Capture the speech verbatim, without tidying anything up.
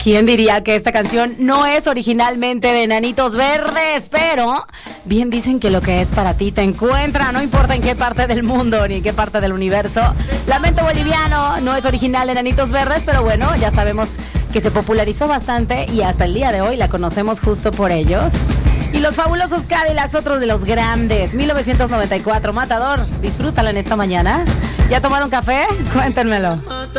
¿Quién diría que esta canción no es originalmente de Enanitos Verdes? Pero bien dicen que lo que es para ti te encuentra, no importa en qué parte del mundo ni en qué parte del universo. Lamento Boliviano no es original de Enanitos Verdes, pero bueno, ya sabemos que se popularizó bastante y hasta el día de hoy la conocemos justo por ellos. Y los fabulosos Cadillacs, otros de los grandes. mil novecientos noventa y cuatro, Matador, disfrútala en esta mañana. ¿Ya tomaron café? Cuéntenmelo.